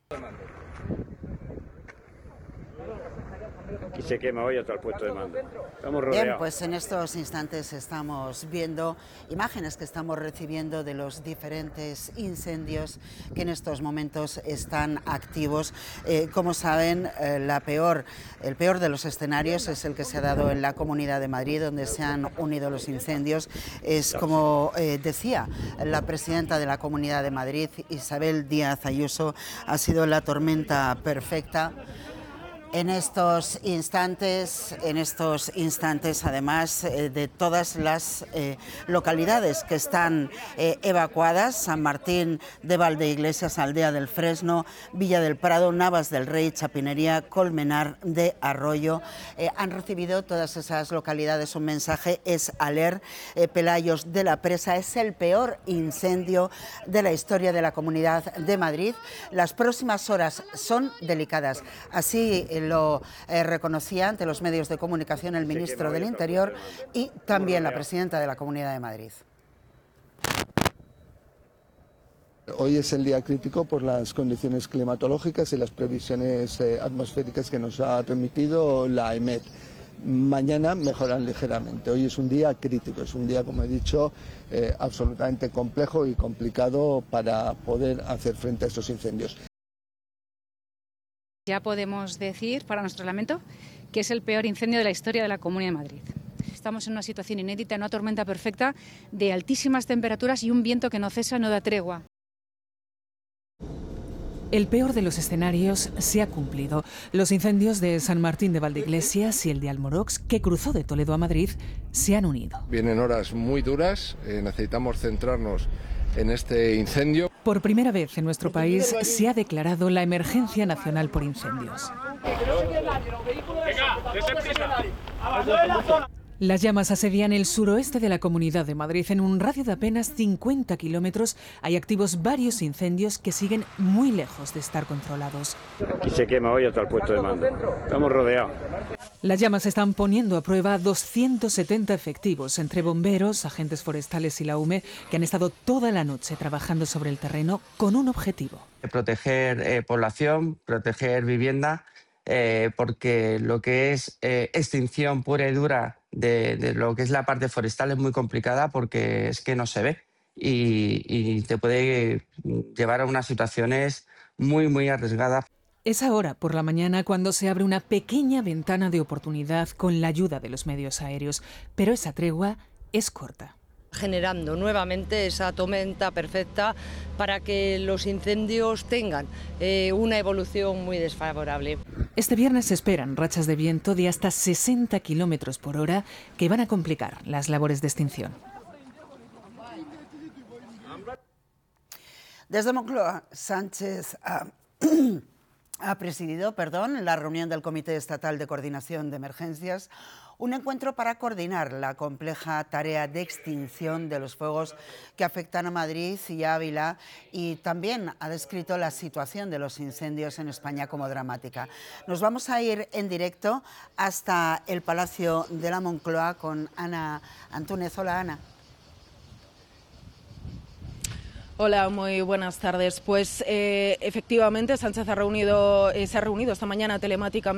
Aquí se quema hoy hasta el puesto de mando. Estamos rodeados. Bien, pues en estos instantes estamos viendo imágenes que estamos recibiendo de los diferentes incendios que en estos momentos están activos. Como saben, el peor de los escenarios es el que se ha dado en la Comunidad de Madrid, donde se han unido los incendios. Es como decía la presidenta de la Comunidad de Madrid, Isabel Díaz Ayuso, ha sido la tormenta perfecta. En estos instantes, además de todas las localidades que están evacuadas, San Martín de Valdeiglesias, Aldea del Fresno, Villa del Prado, Navas del Rey, Chapinería, Colmenar de Arroyo, han recibido todas esas localidades un mensaje, es aler. Pelayos de la Presa es el peor incendio de la historia de la Comunidad de Madrid. Las próximas horas son delicadas, así lo reconocía ante los medios de comunicación el ministro del Interior y también la presidenta de la Comunidad de Madrid. Hoy es el día crítico por las condiciones climatológicas y las previsiones atmosféricas que nos ha remitido la EMET. Mañana mejoran ligeramente. Hoy es un día crítico, es un día, como he dicho, absolutamente complejo y complicado para poder hacer frente a estos incendios. Ya podemos decir, para nuestro lamento, que es el peor incendio de la historia de la Comunidad de Madrid. Estamos en una situación inédita, en una tormenta perfecta de altísimas temperaturas y un viento que no cesa, no da tregua. El peor de los escenarios se ha cumplido. Los incendios de San Martín de Valdeiglesias y el de Almorox, que cruzó de Toledo a Madrid, se han unido. Vienen horas muy duras, necesitamos centrarnos en este incendio. Por primera vez en nuestro país se ha declarado la emergencia nacional por incendios. Las llamas asedian el suroeste de la Comunidad de Madrid. En un radio de apenas 50 kilómetros hay activos varios incendios que siguen muy lejos de estar controlados. Aquí se quema hoy hasta el puesto de mando. Estamos rodeados. Las llamas están poniendo a prueba 270 efectivos, entre bomberos, agentes forestales y la UME, que han estado toda la noche trabajando sobre el terreno con un objetivo. Proteger población, proteger vivienda, porque lo que es extinción pura y dura de lo que es la parte forestal es muy complicada porque es que no se ve y te puede llevar a unas situaciones muy, muy arriesgadas. Es ahora, por la mañana, cuando se abre una pequeña ventana de oportunidad con la ayuda de los medios aéreos, pero esa tregua es corta. Generando nuevamente esa tormenta perfecta para que los incendios tengan una evolución muy desfavorable. Este viernes se esperan rachas de viento de hasta 60 kilómetros por hora que van a complicar las labores de extinción. Desde Moncloa, Sánchez ha presidido la reunión del Comité Estatal de Coordinación de Emergencias, un encuentro para coordinar la compleja tarea de extinción de los fuegos que afectan a Madrid y a Ávila, y también ha descrito la situación de los incendios en España como dramática. Nos vamos a ir en directo hasta el Palacio de la Moncloa con Ana Antúnez. Hola, Ana. Hola, muy buenas tardes. Pues efectivamente Sánchez se ha reunido esta mañana telemáticamente